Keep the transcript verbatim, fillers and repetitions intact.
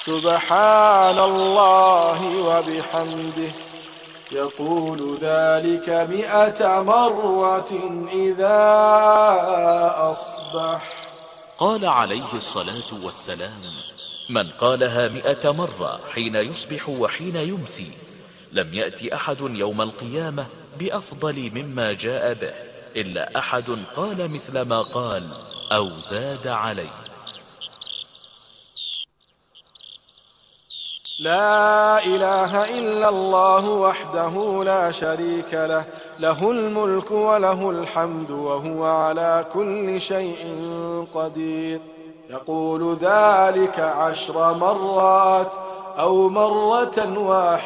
سبحان الله وبحمده. يقول ذلك مئة مرة إذا أصبح. قال عليه الصلاة والسلام: من قالها مئة مرة حين يصبح وحين يمسي لم يأتي أحد يوم القيامة بأفضل مما جاء به إلا أحد قال مثل ما قال أو زاد عليه. لا إله إلا الله وحده لا شريك له، له الملك وله الحمد وهو على كل شيء قدير. يقول ذلك عشر مرات أو مرة واحدة